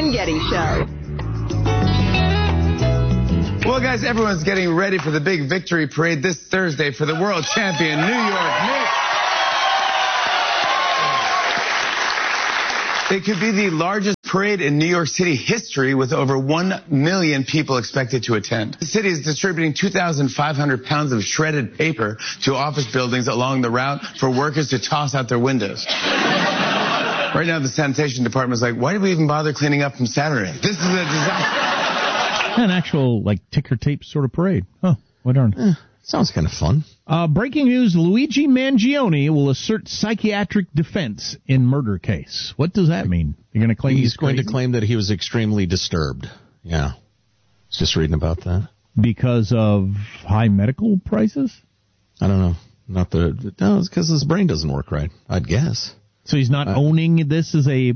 and Getty Show. Well, guys, everyone's getting ready for the big victory parade this Thursday for the world champion New York Knicks. It could be the largest parade in New York City history with over 1 million people expected to attend. The city is distributing 2,500 pounds of shredded paper to office buildings along the route for workers to toss out their windows. Right now, the sanitation department is like, why did we even bother cleaning up from Saturday? This is a disaster. An actual, ticker tape sort of parade. Oh, what darn. Sounds kind of fun. Breaking news, Luigi Mangione will assert psychiatric defense in murder case. What does that mean? You're going to claim he's going to claim that he was extremely disturbed. Yeah. I was just reading about that. Because of high medical prices? I don't know. No, it's because his brain doesn't work right, I'd guess. So he's not owning this as a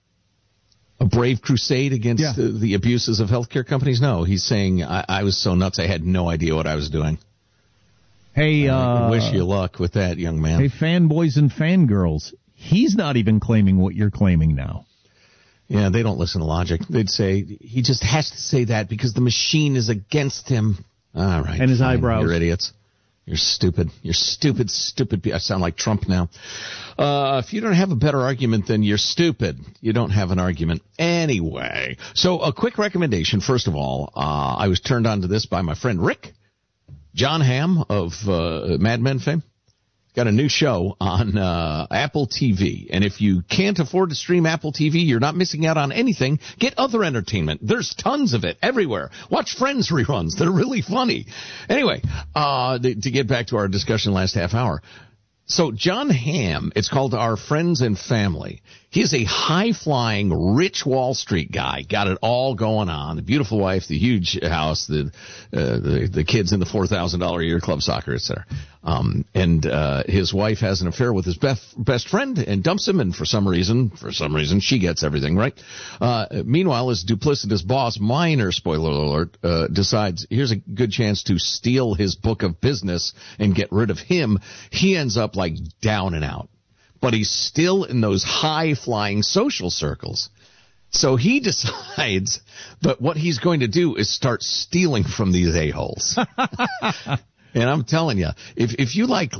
brave crusade against the abuses of healthcare companies? No, he's saying, I was so nuts I had no idea what I was doing. Hey, I wish you luck with that, young man. Hey, fanboys and fangirls, he's not even claiming what you're claiming now. Yeah, they don't listen to logic. They'd say, he just has to say that because the machine is against him. All right. And his eyebrows. You're idiots. You're stupid. You're stupid. I sound like Trump now. If you don't have a better argument, then you're stupid. You don't have an argument. Anyway, so a quick recommendation. First of all, I was turned on to this by my friend Rick. John Hamm of Mad Men fame. Got a new show on Apple TV. And if you can't afford to stream Apple TV, you're not missing out on anything. Get other entertainment. There's tons of it everywhere. Watch Friends reruns. They're really funny. Anyway, to get back to our discussion last half hour. So John Hamm, it's called Our Friends and Family. He's a high-flying, rich Wall Street guy. Got it all going on. The beautiful wife, the huge house, the kids in the $4,000 a year club soccer, etc. And his wife has an affair with his best friend and dumps him, and for some reason, she gets everything, right? Meanwhile, his duplicitous boss, Minor, spoiler alert, decides here's a good chance to steal his book of business and get rid of him. He ends up down and out. But he's still in those high-flying social circles. So he decides that what he's going to do is start stealing from these a-holes. And I'm telling you, if you like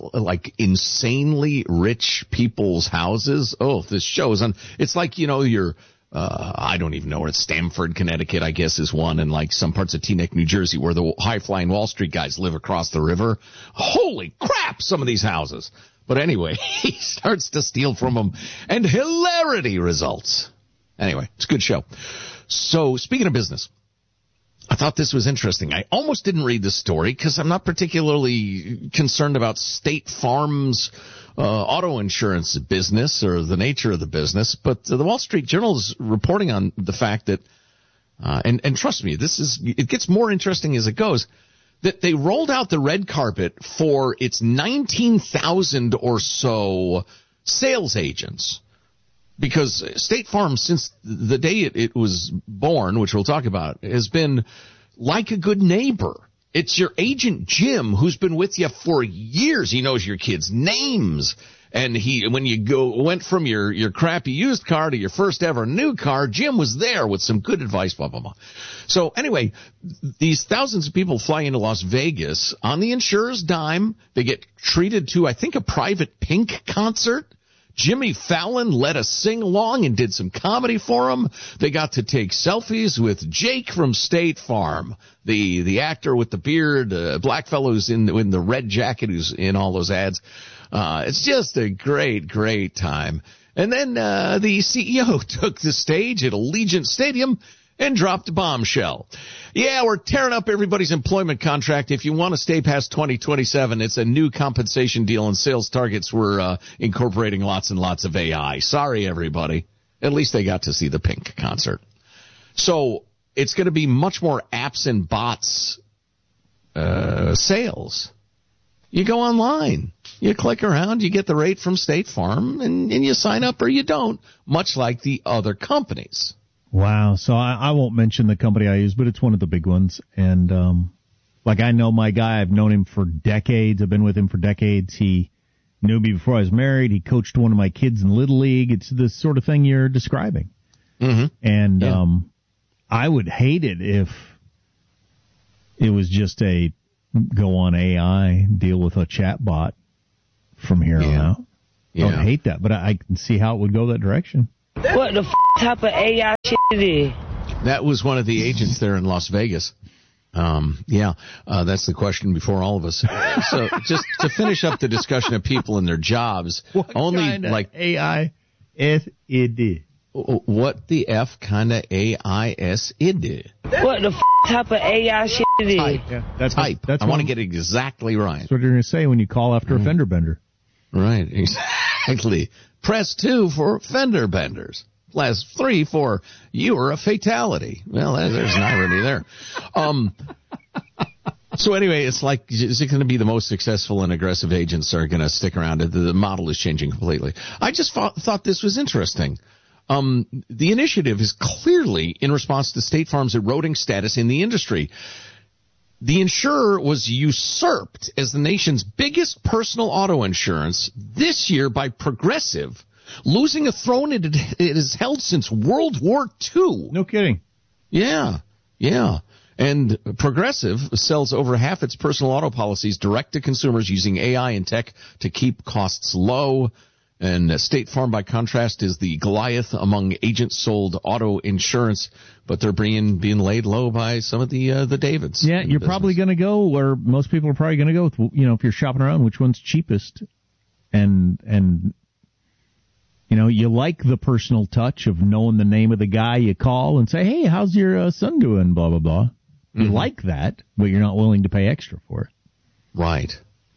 insanely rich people's houses, this show is on. It's like, you're, I don't even know where it's Stamford, Connecticut, I guess is one, and some parts of Teaneck, New Jersey, where the high-flying Wall Street guys live across the river. Holy crap, some of these houses. But anyway, he starts to steal from them, and hilarity results. Anyway, it's a good show. So, speaking of business, I thought this was interesting. I almost didn't read the story because I'm not particularly concerned about State Farm's auto insurance business or the nature of the business. But the Wall Street Journal is reporting on the fact that, and trust me, it gets more interesting as it goes, that they rolled out the red carpet for its 19,000 or so sales agents. Because State Farm, since the day it was born, which we'll talk about, has been like a good neighbor. It's your agent Jim who's been with you for years. He knows your kids' names. And when you went from your crappy used car to your first ever new car, Jim was there with some good advice, blah, blah, blah. So anyway, these thousands of people fly into Las Vegas on the insurer's dime. They get treated to, I think, a private Pink concert. Jimmy Fallon led a sing-along and did some comedy for them. They got to take selfies with Jake from State Farm, the actor with the beard, black fellow who's in the red jacket who's in all those ads. It's just a great, great time. And then the CEO took the stage at Allegiant Stadium and dropped a bombshell. Yeah, we're tearing up everybody's employment contract. If you want to stay past 2027, it's a new compensation deal and sales targets. We're incorporating lots and lots of AI. Sorry, everybody. At least they got to see the Pink concert. So it's going to be much more apps and bots sales. You go online, you click around, you get the rate from State Farm, and you sign up or you don't, much like the other companies. Wow. So I won't mention the company I use, but it's one of the big ones. And I know my guy. I've known him for decades. I've been with him for decades. He knew me before I was married. He coached one of my kids in Little League. It's the sort of thing you're describing. Mm-hmm. And I would hate it if it was just a go on AI, deal with a chat bot from here on out. I would hate that, but I can see how it would go that direction. What the type of AI shit it is? That was one of the agents there in Las Vegas. That's the question before all of us. So just to finish up the discussion of people and their jobs, what kind of AI is it? What the F kind of AIS it? What the type of AI shit it is? Type. Yeah, that's I want to get it exactly right. That's what you're going to say when you call after a fender bender. Right, exactly. Press 2 for fender benders. Press 3 for you are a fatality. Well, there's an irony there. So anyway, it's like, is it going to be the most successful and aggressive agents are going to stick around? The model is changing completely. I just thought this was interesting. The initiative is clearly in response to State Farm's eroding status in the industry. The insurer was usurped as the nation's biggest personal auto insurance this year by Progressive, losing a throne it has held since World War II. No kidding. Yeah. And Progressive sells over half its personal auto policies direct to consumers using AI and tech to keep costs low. And State Farm, by contrast, is the Goliath among agent-sold auto insurance, but they're being laid low by some of the Davids. Yeah, you're probably going to go where most people are probably going to go with, if you're shopping around, which one's cheapest. And you like the personal touch of knowing the name of the guy you call and say, hey, how's your son doing, blah, blah, blah. You like that, but you're not willing to pay extra for it. Right.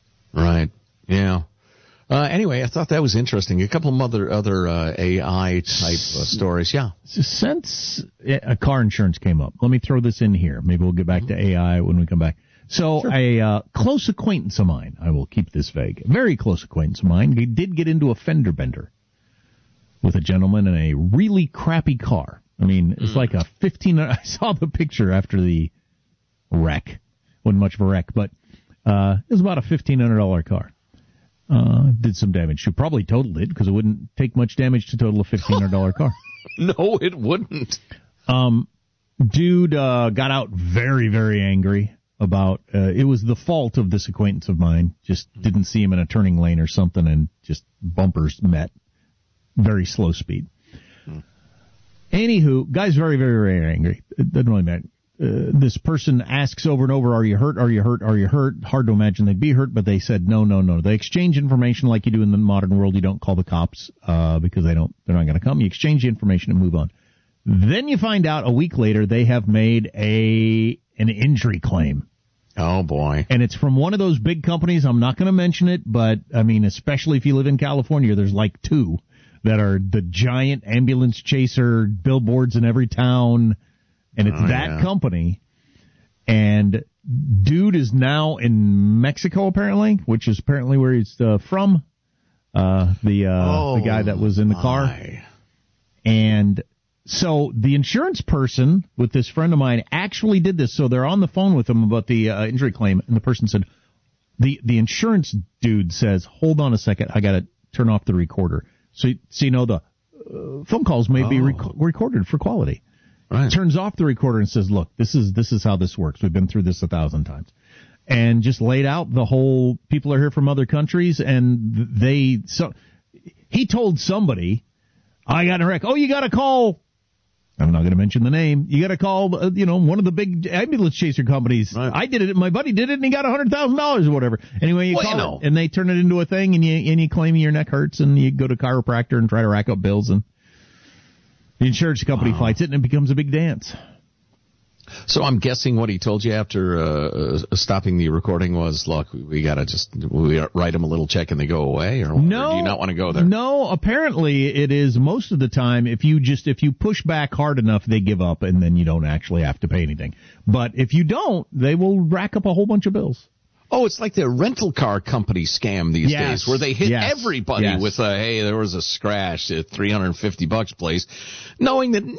Yeah. Anyway, I thought that was interesting. A couple of other AI type stories. Yeah. Since car insurance came up, let me throw this in here. Maybe we'll get back to AI when we come back. So sure. A close acquaintance of mine, I will keep this vague, a very close acquaintance of mine, he did get into a fender bender with a gentleman in a really crappy car. I mean, it's like a I saw the picture after the wreck. Wasn't much of a wreck, but it was about a $1,500 car. Did some damage. She probably totaled it because it wouldn't take much damage to total a $1,500 car. No, it wouldn't. Dude got out very, very angry about it was the fault of this acquaintance of mine. Just didn't see him in a turning lane or something, and just bumpers met. Very slow speed. Anywho, guy's very, very, very angry. It doesn't really matter. This person asks over and over, are you hurt? Are you hurt? Are you hurt? Hard to imagine they'd be hurt, but they said no. They exchange information like you do in the modern world. You don't call the cops because they're not going to come. You exchange the information and move on. Then you find out a week later they have made an injury claim. Oh, boy. And it's from one of those big companies. I'm not going to mention it, but, I mean, especially if you live in California, there's like two that are the giant ambulance chaser billboards in every town. And it's company, and dude is now in Mexico apparently, which is apparently where he's from. The guy that was in the car, and so the insurance person with this friend of mine actually did this. So they're on the phone with him about the injury claim, and the person said, the insurance dude says, "Hold on a second, I got to turn off the recorder." So the phone calls may be recorded for quality. Right. Turns off the recorder and says, look, this is how this works. We've been through this 1,000 times. And just laid out the whole, people are here from other countries, and he told somebody, I got in a wreck. Oh, you got to call, I'm not going to mention the name, you got to call, one of the big ambulance chaser companies. Right. I did it, my buddy did it, and he got $100,000 or whatever. Anyway, you call it, and they turn it into a thing, and you claim your neck hurts, and you go to a chiropractor and try to rack up bills, and the insurance company fights it, and it becomes a big dance. So I'm guessing what he told you after stopping the recording was, look, we write them a little check and they go away, or do you not want to go there? No, apparently it is most of the time. If you push back hard enough, they give up, and then you don't actually have to pay anything. But if you don't, they will rack up a whole bunch of bills. Oh, it's like the rental car company scam these days, where they hit everybody with hey, there was a scratch at $350 place, knowing that,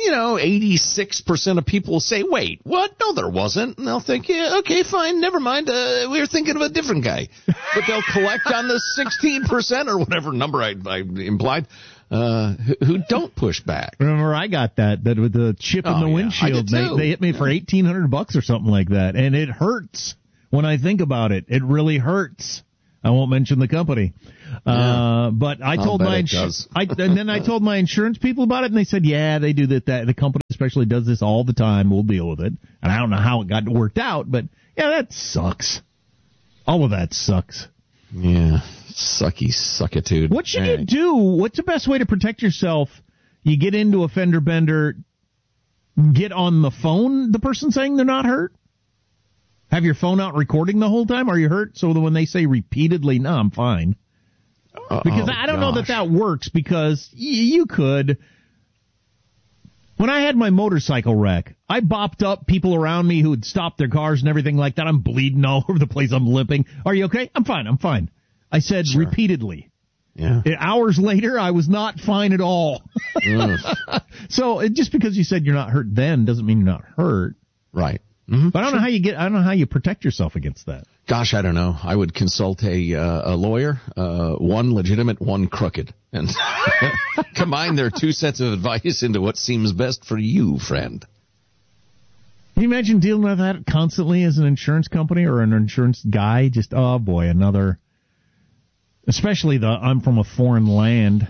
86% of people will say, wait, what? No, there wasn't. And they'll think, yeah, okay, fine, never mind. We were thinking of a different guy. But they'll collect on the 16% or whatever number I implied. who don't push back. Remember, I got that with the chip in the windshield. They hit me for $1,800 or something like that, and it hurts when I think about it. It really hurts. I won't mention the company, but I told I told my insurance people about it, and they said, "Yeah, they do that. The company especially does this all the time. We'll deal with it." And I don't know how it got worked out, but yeah, that sucks. All of that sucks. Yeah, suckitude. What should you do? What's the best way to protect yourself? You get into a fender bender, get on the phone, the person saying they're not hurt? Have your phone out recording the whole time? Are you hurt? So that when they say repeatedly, no, I'm fine. Because I don't know that works, because you could. When I had my motorcycle wreck, I bopped up people around me who had stopped their cars and everything like that. I'm bleeding all over the place. I'm limping. Are you okay? I'm fine. I said repeatedly. Yeah. Hours later, I was not fine at all. So just because you said you're not hurt then doesn't mean you're not hurt. Right. Mm-hmm. But I don't know how you protect yourself against that. Gosh, I don't know. I would consult a lawyer, one legitimate, one crooked, and combine their two sets of advice into what seems best for you, friend. Can you imagine dealing with that constantly as an insurance company or an insurance guy? Just, oh boy, another, especially I'm from a foreign land.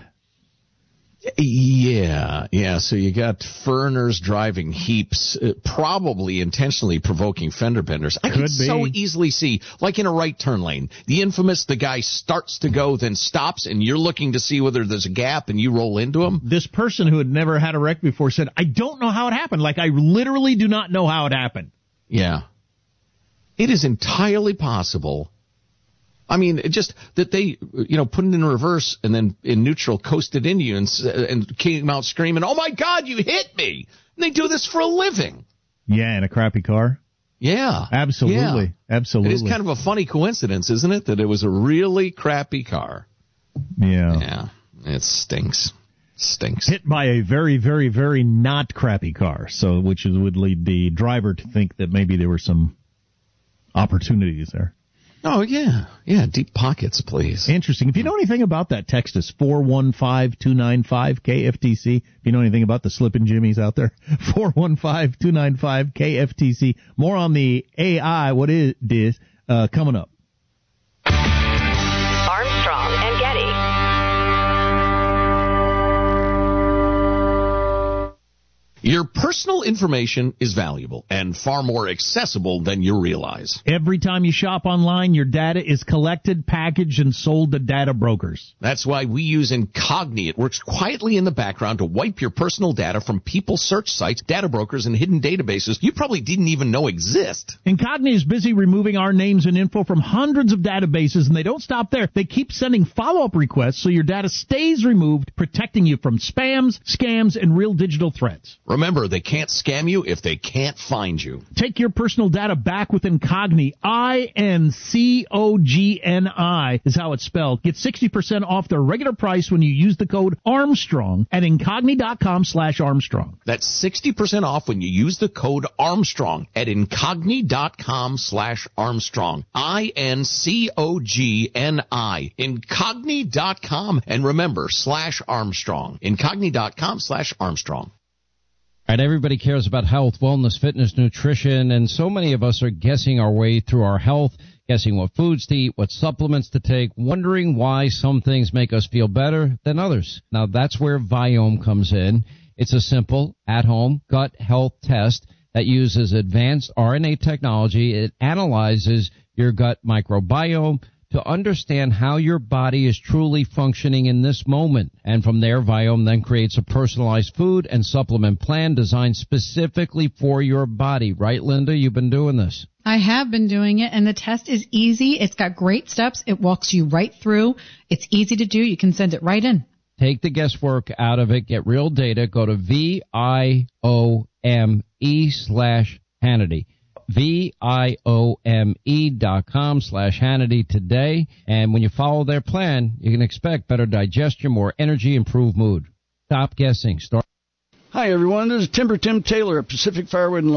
Yeah. So you got foreigners driving heaps, probably intentionally provoking fender benders. I could so easily see, like in a right turn lane, the guy starts to go, then stops, and you're looking to see whether there's a gap, and you roll into him. This person who had never had a wreck before said, I don't know how it happened. Like, I literally do not know how it happened. Yeah. It is entirely possible. I mean, just that they, put it in reverse and then in neutral coasted into you and came out screaming, "Oh my God, you hit me!" And they do this for a living. Yeah, in a crappy car. Yeah, absolutely, yeah. Absolutely. It is kind of a funny coincidence, isn't it, that it was a really crappy car? Yeah, it stinks. Hit by a very, very, very not crappy car, which would lead the driver to think that maybe there were some opportunities there. Oh, yeah. Yeah, deep pockets, please. Interesting. If you know anything about that, text us 415-295-KFTC. If you know anything about the slippin' jimmies out there, 415-295-KFTC. More on the AI, what it is, coming up. Armstrong and Getty. Your personal information is valuable and far more accessible than you realize. Every time you shop online, your data is collected, packaged, and sold to data brokers. That's why we use Incogni. It works quietly in the background to wipe your personal data from people's search sites, data brokers, and hidden databases you probably didn't even know exist. Incogni is busy removing our names and info from hundreds of databases, and they don't stop there. They keep sending follow-up requests so your data stays removed, protecting you from spams, scams, and real digital threats. Remember, they can't scam you if they can't find you. Take your personal data back with Incogni. INCOGNI is how it's spelled. Get 60% off their regular price when you use the code Armstrong at Incogni.com/Armstrong. That's 60% off when you use the code Armstrong at Incogni.com/Armstrong. INCOGNI. Incogni.com. And remember, /Armstrong. Incogni.com/Armstrong. All right, everybody cares about health, wellness, fitness, nutrition, and so many of us are guessing our way through our health, guessing what foods to eat, what supplements to take, wondering why some things make us feel better than others. Now, that's where Viome comes in. It's a simple, at-home gut health test that uses advanced RNA technology. It analyzes your gut microbiome to understand how your body is truly functioning in this moment. And from there, Viome then creates a personalized food and supplement plan designed specifically for your body. Right, Linda? You've been doing this. I have been doing it, and the test is easy. It's got great steps. It walks you right through. It's easy to do. You can send it right in. Take the guesswork out of it. Get real data. Go to VIOME/Hannity. VIOME.com/Hannity today. And when you follow their plan, you can expect better digestion, more energy, improved mood. Stop guessing. Start. Hi, everyone. This is Timber Tim Taylor of Pacific Firewood and Lumber.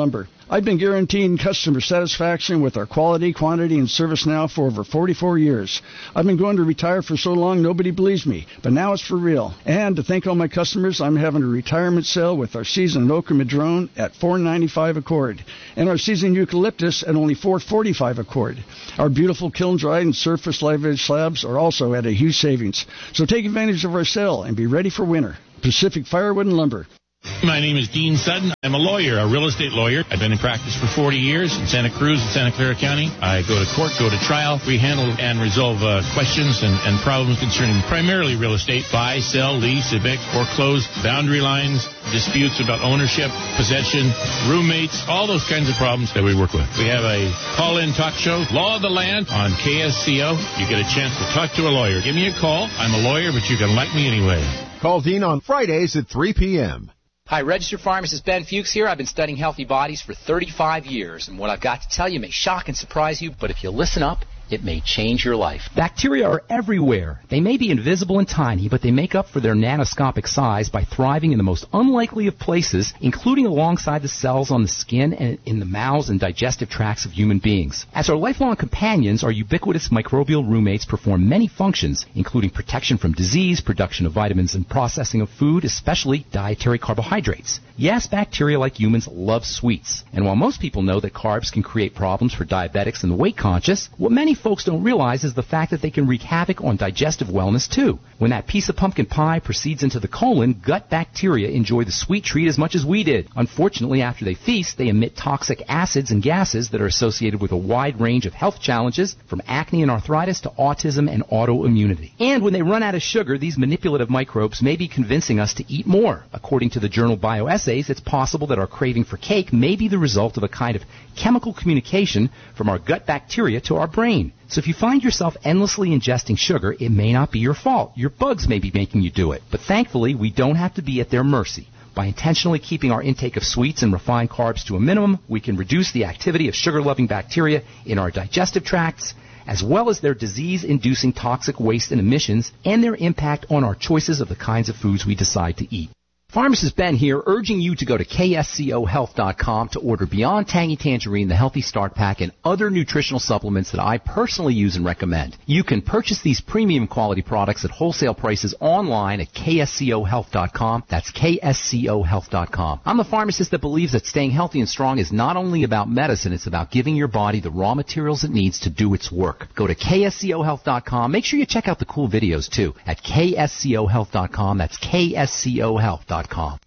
I've been guaranteeing customer satisfaction with our quality, quantity, and service now for over 44 years. I've been going to retire for so long nobody believes me, but now it's for real. And to thank all my customers, I'm having a retirement sale with our seasoned Oak and Madrone at $4.95 a cord, and our seasoned eucalyptus at only $4.45 a cord. Our beautiful kiln-dried and surface live-edge slabs are also at a huge savings. So take advantage of our sale and be ready for winter. Pacific Firewood and Lumber. My name is Dean Sutton. I'm a lawyer, a real estate lawyer. I've been in practice for 40 years in Santa Cruz and Santa Clara County. I go to court, go to trial. We handle and resolve questions and problems concerning primarily real estate, buy, sell, lease, evict, foreclose, boundary lines, disputes about ownership, possession, roommates, all those kinds of problems that we work with. We have a call-in talk show, Law of the Land, on KSCO. You get a chance to talk to a lawyer. Give me a call. I'm a lawyer, but you can like me anyway. Call Dean on Fridays at 3 p.m. Hi, registered pharmacist Ben Fuchs here. I've been studying healthy bodies for 35 years, and what I've got to tell you may shock and surprise you, but if you listen up, it may change your life. Bacteria are everywhere. They may be invisible and tiny, but they make up for their nanoscopic size by thriving in the most unlikely of places, including alongside the cells on the skin and in the mouths and digestive tracts of human beings. As our lifelong companions, our ubiquitous microbial roommates perform many functions, including protection from disease, production of vitamins, and processing of food, especially dietary carbohydrates. Yes, bacteria like humans love sweets. And while most people know that carbs can create problems for diabetics and the weight conscious, what many folks don't realize is the fact that they can wreak havoc on digestive wellness too. When that piece of pumpkin pie proceeds into the colon, gut bacteria enjoy the sweet treat as much as we did. Unfortunately, after they feast, they emit toxic acids and gases that are associated with a wide range of health challenges, from acne and arthritis to autism and autoimmunity. And when they run out of sugar, these manipulative microbes may be convincing us to eat more. According to the journal Bioessays, it's possible that our craving for cake may be the result of a kind of chemical communication from our gut bacteria to our brain. So if you find yourself endlessly ingesting sugar, it may not be your fault. Your bugs may be making you do it. But thankfully, we don't have to be at their mercy. By intentionally keeping our intake of sweets and refined carbs to a minimum, we can reduce the activity of sugar-loving bacteria in our digestive tracts, as well as their disease-inducing toxic waste and emissions, and their impact on our choices of the kinds of foods we decide to eat. Pharmacist Ben here, urging you to go to KSCOHealth.com to order Beyond Tangy Tangerine, the Healthy Start Pack, and other nutritional supplements that I personally use and recommend. You can purchase these premium quality products at wholesale prices online at KSCOHealth.com. That's KSCOHealth.com. I'm the pharmacist that believes that staying healthy and strong is not only about medicine, it's about giving your body the raw materials it needs to do its work. Go to KSCOHealth.com. Make sure you check out the cool videos, too, at KSCOHealth.com. That's KSCOHealth.com.